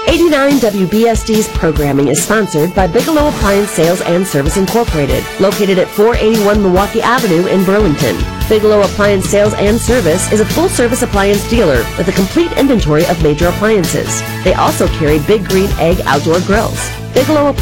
89 WBSD's programming is sponsored by Bigelow Appliance Sales and Service Incorporated, located at 481 Milwaukee Avenue in Burlington. Bigelow Appliance Sales and Service is a full-service appliance dealer with a complete inventory of major appliances. They also carry Big Green Egg outdoor grills. Bigelow